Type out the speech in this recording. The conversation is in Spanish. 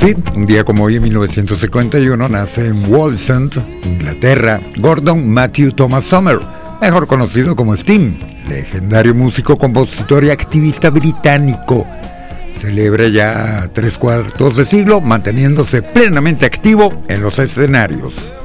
Sí, un día como hoy en 1951 nace en Wallsend, Inglaterra, Gordon Matthew Thomas Summer, mejor conocido como Sting, legendario músico, compositor y activista británico. Celebra ya 3/4 de siglo manteniéndose plenamente activo en los escenarios.